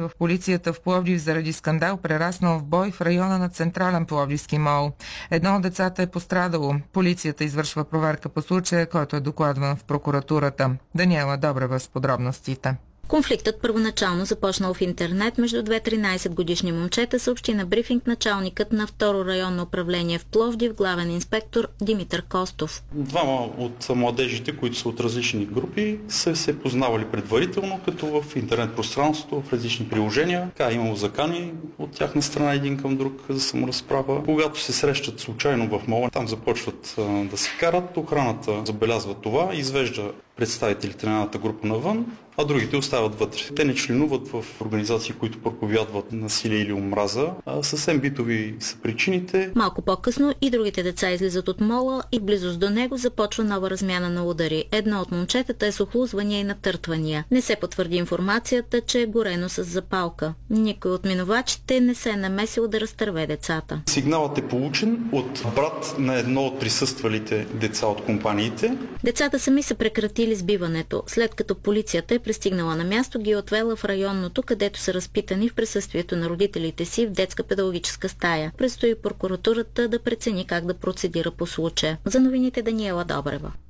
в полицията в Пловдив заради скандал, прераснал в бой в района на Централен Пловдивски мол. Едно от децата е пострадало. Полицията извършва проверка по случая, който е докладван в прокуратурата. Даниела Добрева с подробностите. Конфликтът първоначално започнал в интернет между две 13-годишни момчета, съобщи на брифинг началникът на второ районно управление в Пловдив, главен инспектор Димитър Костов. Двама от младежите, които са от различни групи, са се познавали предварително, като в интернет пространството, в различни приложения. Така имало закани от тяхна страна един към друг за саморазправа. Когато се срещат случайно в мола, там започват да се карат, охраната забелязва това, извежда представителите на едната група навън, а другите остават вътре. Те не членуват в организации, които проповядват насилие или омраза. Съвсем битови са причините. Малко по-късно и другите деца излизат от мола и в близост до него започва нова размяна на удари. Едно от момчетата е с охлузвания и натъртвания. Не се потвърди информацията, че е горено с запалка. Никой от минувачите не се е намесил да разтърве децата. Сигналът е получен от брат на едно от присъствалите деца от компаниите. Децата сами са прекратили сбиването. След като полицията е пристигнала на място, ги е отвела в районното, където са разпитани в присъствието на родителите си в детска педагогическа стая. Предстои прокуратурата да прецени как да процедира по случая. За новините Даниела Добрева.